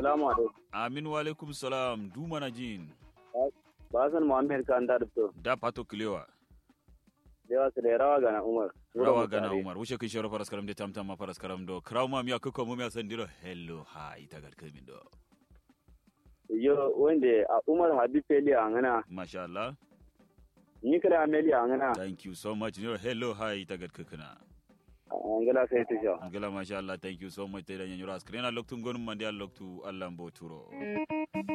Salamu alaikum. Amin wa alaikum salam. Du mana jin. Basan Muhammad kan da to. Da pato kilewa. Dewa su da rawa gana Umar. Rawa gana Umar. Wuce kin sharo faras karam de tamtam ma faras karam do. Kraw ma miya kuko mu miya sandiro. Hello hi tagar kamin do. Yo wanda a Umar Habib Feli angana. Masha Allah. Ni kada Ameli angana. Thank you so much. Hello hi tagar kakana. Angala sai ta sha. Angela masha Allah thank you so much. Teda nyanyura screen a loktu ngonum mandi a loktu Allah mboturo.